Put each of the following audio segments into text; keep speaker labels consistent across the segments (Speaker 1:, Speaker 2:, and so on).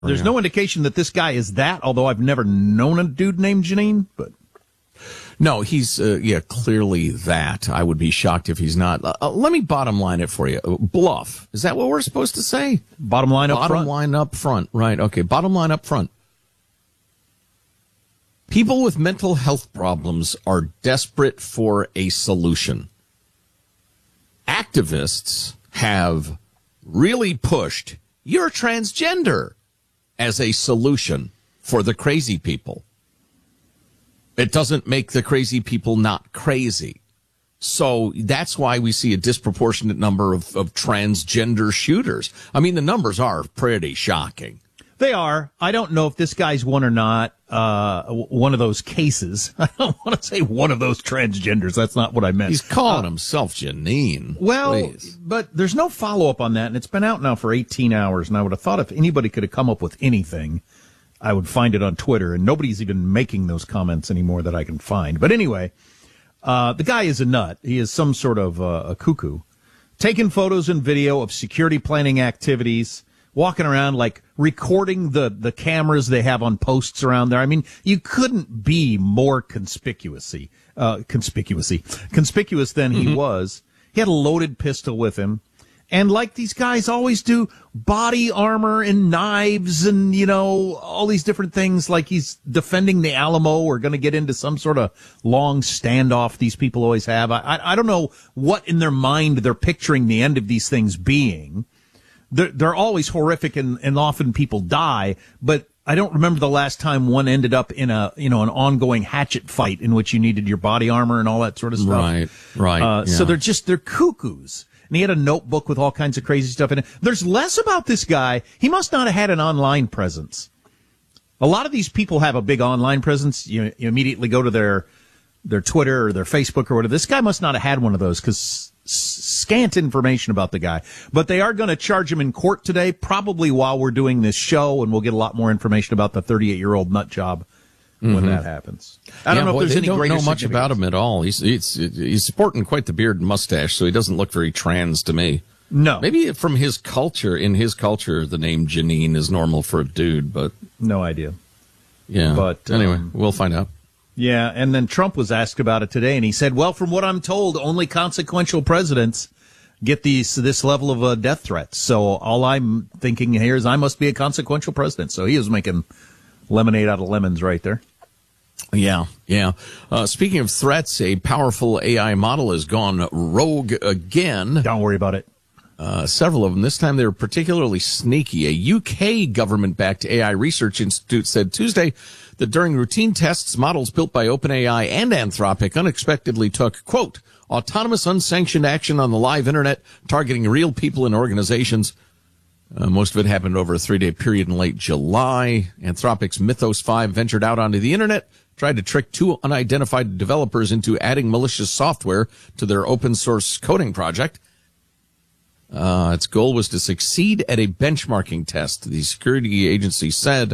Speaker 1: There's no indication that this guy is that, although I've never known a dude named Janine, but.
Speaker 2: No, he's, clearly that. I would be shocked if he's not. Let me bottom line it for you. Bluff. Is that what we're supposed to say?
Speaker 1: Bottom line up front?
Speaker 2: Bottom line up front. Right. Okay. Bottom line up front. People with mental health problems are desperate for a solution. Activists have really pushed "you're transgender" as a solution for the crazy people. It doesn't make the crazy people not crazy. So that's why we see a disproportionate number of transgender shooters. I mean, the numbers are pretty shocking.
Speaker 1: They are. I don't know if this guy's one or not, one of those cases. I don't want to say one of those transgenders. That's not what I meant.
Speaker 2: He's calling himself Janine.
Speaker 1: Well,
Speaker 2: please.
Speaker 1: But there's no follow-up on that, and it's been out now for 18 hours, and I would have thought if anybody could have come up with anything, I would find it on Twitter, and nobody's even making those comments anymore that I can find. But anyway, the guy is a nut. He is some sort of a cuckoo. Taking photos and video of security planning activities, walking around like recording the cameras they have on posts around there. I mean, you couldn't be more conspicuous than he was. He had a loaded pistol with him. And like these guys always do, body armor and knives and, all these different things, like he's defending the Alamo or going to get into some sort of long standoff these people always have. I don't know what in their mind they're picturing the end of these things being. They're always horrific and often people die, but I don't remember the last time one ended up in an ongoing hatchet fight in which you needed your body armor and all that sort of stuff.
Speaker 2: Right. Yeah.
Speaker 1: So they're cuckoos. And he had a notebook with all kinds of crazy stuff in it. There's less about this guy. He must not have had an online presence. A lot of these people have a big online presence. You immediately go to their Twitter or their Facebook or whatever. This guy must not have had one of those because scant information about the guy. But they are going to charge him in court today, probably while we're doing this show, and we'll get a lot more information about the 38-year-old nut job when that happens. I don't know if there's any greater
Speaker 2: don't know much about him at all. He's sporting quite the beard and mustache, so he doesn't look very trans to me.
Speaker 1: No.
Speaker 2: Maybe from his culture, the name Janine is normal for a dude, but
Speaker 1: no idea.
Speaker 2: Yeah.
Speaker 1: But
Speaker 2: anyway, we'll find out.
Speaker 1: Yeah, and then Trump was asked about it today, and he said, well, from what I'm told, only consequential presidents get this level of death threats. So all I'm thinking here is I must be a consequential president. So he was making lemonade out of lemons right there.
Speaker 2: Yeah. Speaking of threats, a powerful AI model has gone rogue again.
Speaker 1: Don't worry about it.
Speaker 2: Several of them. This time they were particularly sneaky. A UK government-backed AI research institute said Tuesday that during routine tests, models built by OpenAI and Anthropic unexpectedly took, quote, autonomous unsanctioned action on the live internet targeting real people and organizations. Most of it happened over a 3-day period in late July. Anthropic's Mythos 5 ventured out onto the internet, tried to trick 2 unidentified developers into adding malicious software to their open source coding project. Its goal was to succeed at a benchmarking test. The security agency said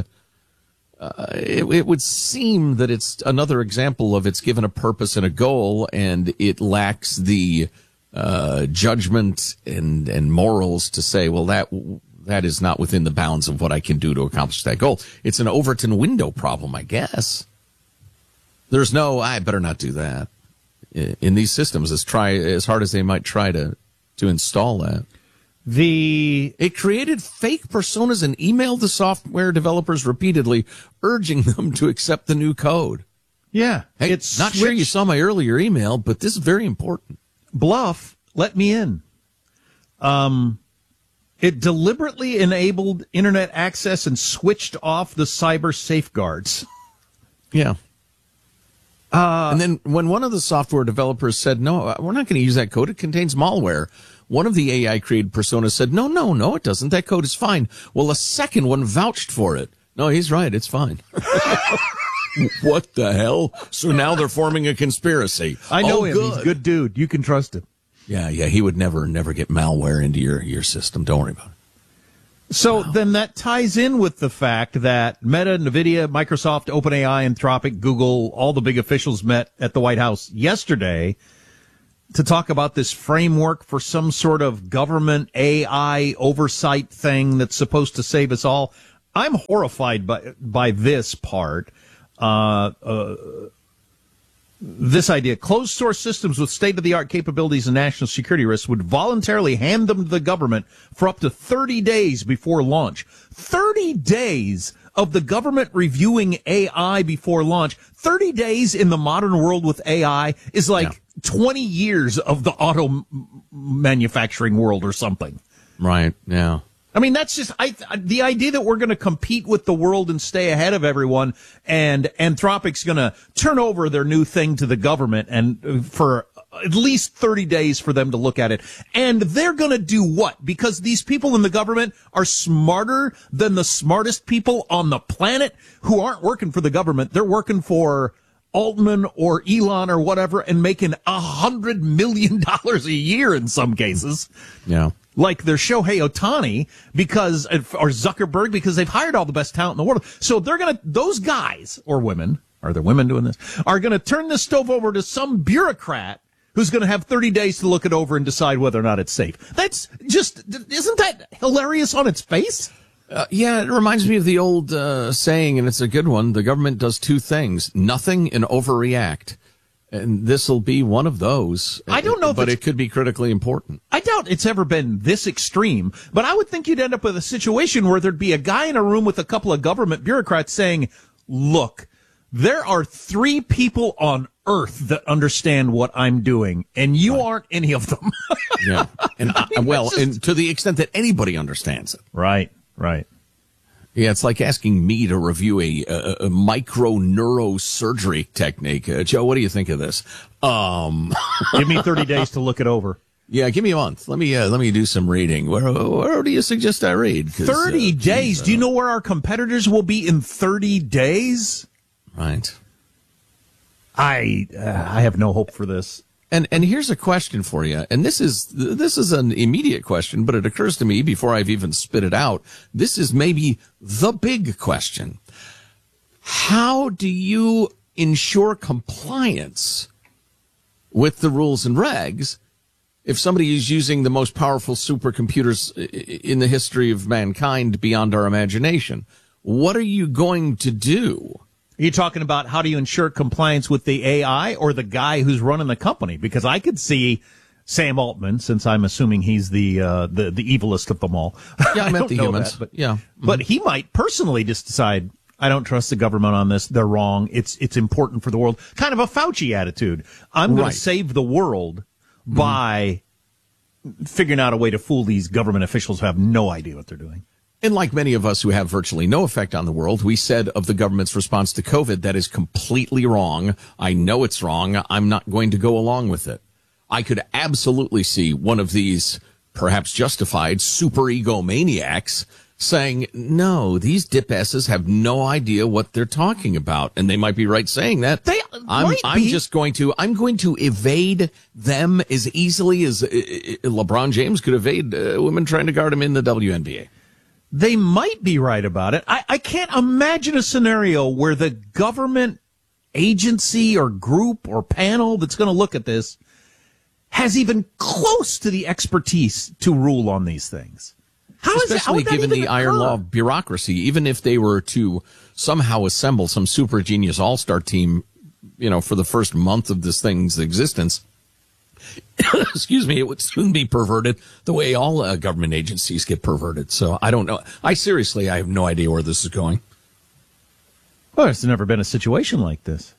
Speaker 2: it would seem that it's another example of it's given a purpose and a goal, and it lacks the judgment and morals to say, well, that is not within the bounds of what I can do to accomplish that goal. It's an Overton window problem, I guess. There's no, I better not do that. In these systems, as hard as they might try to install that. It created fake personas and emailed the software developers repeatedly, urging them to accept the new code.
Speaker 1: Yeah.
Speaker 2: Hey, it's not sure you saw my earlier email, but this is very important.
Speaker 1: Bluff, let me in. It deliberately enabled internet access and switched off the cyber safeguards.
Speaker 2: Yeah. And then when one of the software developers said, no, we're not going to use that code, it contains malware, one of the AI-created personas said, no, it doesn't. That code is fine. Well, a second one vouched for it. No, he's right. It's fine. What the hell? So now they're forming a conspiracy.
Speaker 1: I know him. Good. He's a good dude. You can trust him.
Speaker 2: Yeah. He would never get malware into your system. Don't worry about it.
Speaker 1: So then that ties in with the fact that Meta, NVIDIA, Microsoft, OpenAI, Anthropic, Google, all the big officials met at the White House yesterday to talk about this framework for some sort of government AI oversight thing that's supposed to save us all. I'm horrified by this part. This idea, closed source systems with state-of-the-art capabilities and national security risks would voluntarily hand them to the government for up to 30 days before launch. 30 days of the government reviewing AI before launch. 30 days in the modern world with AI is like 20 years of the auto manufacturing world or something.
Speaker 2: Right, yeah.
Speaker 1: I mean, that's just the idea that we're going to compete with the world and stay ahead of everyone, and Anthropic's going to turn over their new thing to the government and for at least 30 days for them to look at it. And they're going to do what? Because these people in the government are smarter than the smartest people on the planet who aren't working for the government. They're working for Altman or Elon or whatever and making $100 million a year in some cases.
Speaker 2: Yeah.
Speaker 1: Like their Shohei Ohtani or Zuckerberg, because they've hired all the best talent in the world. So those guys or women, are there women doing this, are going to turn this stove over to some bureaucrat who's going to have 30 days to look it over and decide whether or not it's safe. That's just, isn't that hilarious on its face?
Speaker 2: Yeah, it reminds me of the old saying, and it's a good one. The government does two things, nothing and overreact. And this will be one of those.
Speaker 1: I don't know,
Speaker 2: but it could be critically important.
Speaker 1: I doubt it's ever been this extreme, but I would think you'd end up with a situation where there'd be a guy in a room with a couple of government bureaucrats saying, look, there are 3 people on Earth that understand what I'm doing, and you aren't any of them.
Speaker 2: Yeah. And and to the extent that anybody understands it.
Speaker 1: Right.
Speaker 2: Yeah, it's like asking me to review a micro neurosurgery technique. Joe, what do you think of this?
Speaker 1: Give me 30 days to look it over.
Speaker 2: Yeah, give me a month. Let me do some reading. Where do you suggest I read?
Speaker 1: 30 days. Do you know where our competitors will be in 30 days?
Speaker 2: Right.
Speaker 1: I have no hope for this.
Speaker 2: And here's a question for you. And this is an immediate question, but it occurs to me before I've even spit it out. This is maybe the big question. How do you ensure compliance with the rules and regs if somebody is using the most powerful supercomputers in the history of mankind beyond our imagination? What are you going to do?
Speaker 1: Are you talking about how do you ensure compliance with the AI or the guy who's running the company? Because I could see Sam Altman, since I'm assuming he's the evilest of them all.
Speaker 2: Yeah, I meant the humans.
Speaker 1: But but he might personally just decide, I don't trust the government on this. They're wrong. It's important for the world. Kind of a Fauci attitude. I'm going to save the world by figuring out a way to fool these government officials who have no idea what they're doing.
Speaker 2: And like many of us who have virtually no effect on the world, we said of the government's response to COVID, that is completely wrong. I know it's wrong. I'm not going to go along with it. I could absolutely see one of these, perhaps justified, super egomaniacs saying, no, these dip asses have no idea what they're talking about. And they might be right saying that. I'm going to evade them as easily as LeBron James could evade women trying to guard him in the WNBA.
Speaker 1: They might be right about it. I can't imagine a scenario where the government agency or group or panel that's going to look at this has even close to the expertise to rule on these things.
Speaker 2: Especially given the iron law of bureaucracy, even if they were to somehow assemble some super genius all-star team, for the first month of this thing's existence, excuse me, it would soon be perverted the way all government agencies get perverted. So I don't know. I have no idea where this is going.
Speaker 1: Well, there's never been a situation like this.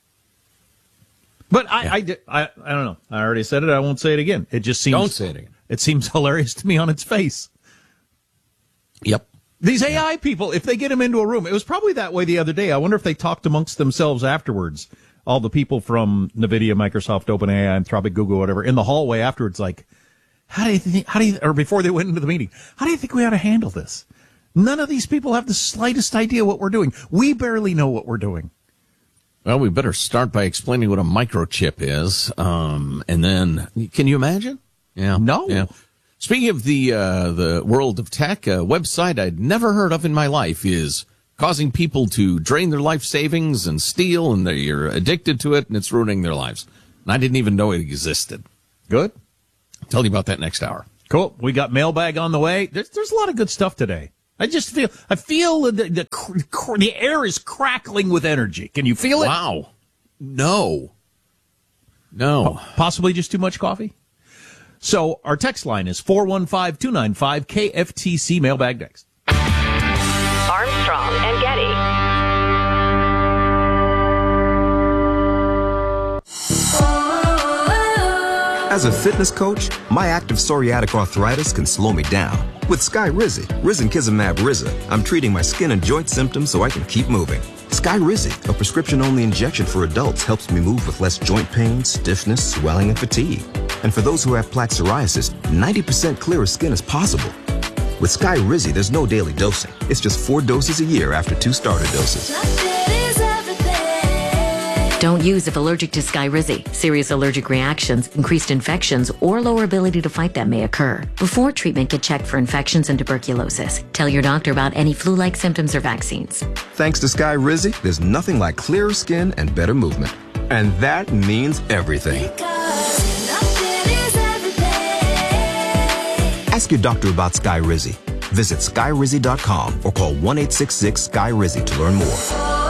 Speaker 1: But I don't know. I already said it. I won't say it again. It just seems.
Speaker 2: Don't say it again.
Speaker 1: It seems hilarious to me on its face.
Speaker 2: Yep.
Speaker 1: These AI people, if they get them into a room, it was probably that way the other day. I wonder if they talked amongst themselves afterwards. All the people from NVIDIA, Microsoft, OpenAI, Anthropic, Google, whatever, in the hallway afterwards, like, or before they went into the meeting, how do you think we ought to handle this? None of these people have the slightest idea what we're doing. We barely know what we're doing.
Speaker 2: Well, we better start by explaining what a microchip is. And then, can you imagine? Yeah.
Speaker 1: No.
Speaker 2: Yeah. Speaking of the world of tech, a website I'd never heard of in my life is causing people to drain their life savings and steal, and they're addicted to it, and it's ruining their lives. And I didn't even know it existed.
Speaker 1: Good.
Speaker 2: I'll tell you about that next hour.
Speaker 1: Cool. We got mailbag on the way. There's a lot of good stuff today. I feel the air is crackling with energy. Can you feel it?
Speaker 2: Wow. No.
Speaker 1: Possibly just too much coffee? So our text line is 415-295-KFTC. Mailbag next.
Speaker 3: Armstrong and Getty.
Speaker 4: As a fitness coach, my active psoriatic arthritis can slow me down. With Skyrizi, risankizumab Riza, I'm treating my skin and joint symptoms so I can keep moving. Skyrizi, a prescription-only injection for adults, helps me move with less joint pain, stiffness, swelling, and fatigue. And for those who have plaque psoriasis, 90% clearer skin is possible. With Skyrizi, there's no daily dosing. It's just 4 doses a year after 2 starter doses.
Speaker 5: Don't use if allergic to Skyrizi. Serious allergic reactions, increased infections, or lower ability to fight them may occur. Before treatment, get checked for infections and tuberculosis. Tell your doctor about any flu-like symptoms or vaccines.
Speaker 4: Thanks to Skyrizi, there's nothing like clearer skin and better movement. And that means everything. Ask your doctor about Skyrizi. Visit Skyrizi.com or call 1-866-SKY-RIZI to learn more.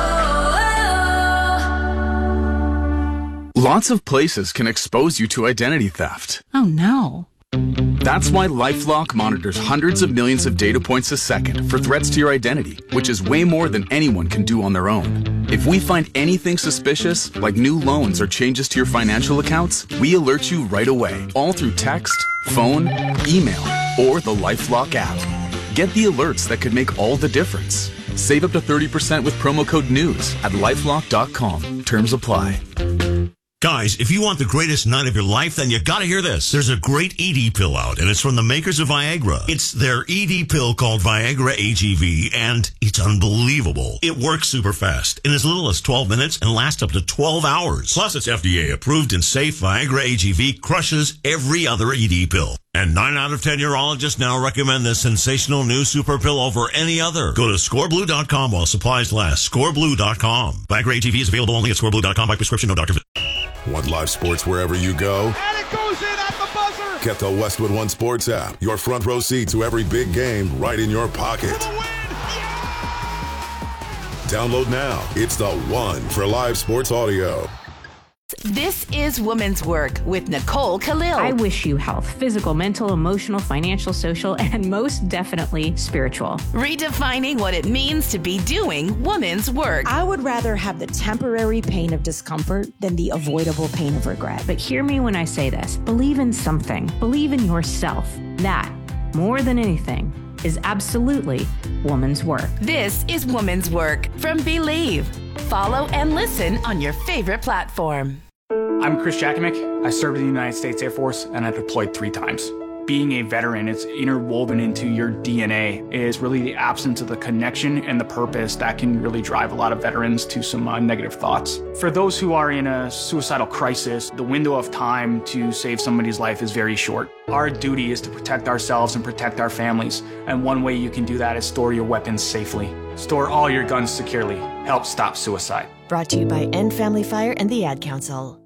Speaker 6: Lots of places can expose you to identity theft.
Speaker 7: Oh, no.
Speaker 6: That's why LifeLock monitors hundreds of millions of data points a second for threats to your identity, which is way more than anyone can do on their own. If we find anything suspicious, like new loans or changes to your financial accounts, we alert you right away, all through text, phone, email, or the LifeLock app. Get the alerts that could make all the difference. Save up to 30% with promo code NEWS at LifeLock.com. Terms apply.
Speaker 8: Guys, if you want the greatest night of your life, then you gotta hear this. There's a great ED pill out, and it's from the makers of Viagra. It's their ED pill called Viagra AGV, and it's unbelievable. It works super fast in as little as 12 minutes and lasts up to 12 hours. Plus, it's FDA approved and safe. Viagra AGV crushes every other ED pill. And 9 out of 10 urologists now recommend this sensational new super pill over any other. Go to scoreblue.com while supplies last. Scoreblue.com. Viagra AGV is available only at scoreblue.com by prescription, no doctor.
Speaker 9: Want live sports wherever you go?
Speaker 10: And it goes in at the buzzer!
Speaker 9: Get the Westwood One Sports app. Your front row seat to every big game right in your pocket.
Speaker 10: For the win! Yeah!
Speaker 9: Download now. It's the one for live sports audio.
Speaker 3: This is Women's Work with Nicole Khalil.
Speaker 7: I wish you health, physical, mental, emotional, financial, social, and most definitely spiritual.
Speaker 3: Redefining what it means to be doing women's work.
Speaker 11: I would rather have the temporary pain of discomfort than the avoidable pain of regret.
Speaker 7: But hear me when I say this. Believe in something. Believe in yourself. That, more than anything, is absolutely woman's work.
Speaker 3: This is Women's Work from Believe. Follow and listen on your favorite platform.
Speaker 12: I'm Chris Jakimick. I served in the United States Air Force and I deployed 3 times. Being a veteran, it's interwoven into your DNA. It is really the absence of the connection and the purpose that can really drive a lot of veterans to some negative thoughts. For those who are in a suicidal crisis, the window of time to save somebody's life is very short. Our duty is to protect ourselves and protect our families. And one way you can do that is store your weapons safely. Store all your guns securely. Help stop suicide.
Speaker 11: Brought to you by End Family Fire and the Ad Council.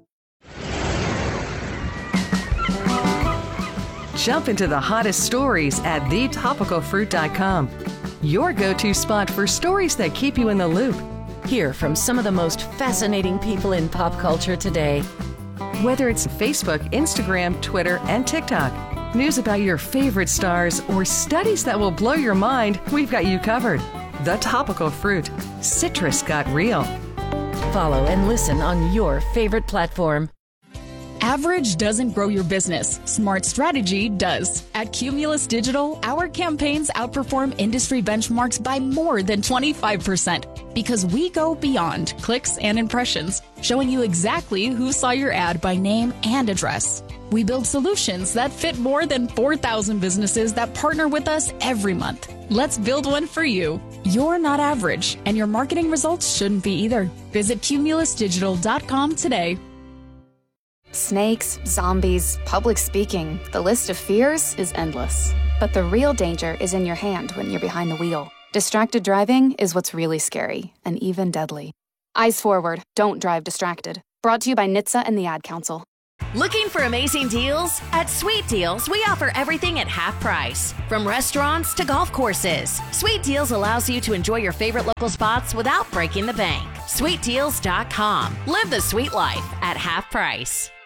Speaker 13: Jump into the hottest stories at thetopicalfruit.com. Your go-to spot for stories that keep you in the loop.
Speaker 5: Hear from some of the most fascinating people in pop culture today.
Speaker 13: Whether it's Facebook, Instagram, Twitter, and TikTok, news about your favorite stars, or studies that will blow your mind, we've got you covered. The Topical Fruit. Citrus got real.
Speaker 5: Follow and listen on your favorite platform.
Speaker 14: Average doesn't grow your business. Smart strategy does. At Cumulus Digital, our campaigns outperform industry benchmarks by more than 25% because we go beyond clicks and impressions, showing you exactly who saw your ad by name and address. We build solutions that fit more than 4,000 businesses that partner with us every month. Let's build one for you. You're not average, and your marketing results shouldn't be either. Visit cumulusdigital.com today.
Speaker 15: Snakes, zombies, public speaking, the list of fears is endless. But the real danger is in your hand when you're behind the wheel. Distracted driving is what's really scary, and even deadly. Eyes forward, don't drive distracted. Brought to you by NHTSA and the Ad Council.
Speaker 3: Looking for amazing deals? At Sweet Deals, we offer everything at half price. From restaurants to golf courses, Sweet Deals allows you to enjoy your favorite local spots without breaking the bank. SweetDeals.com. Live the sweet life at half price.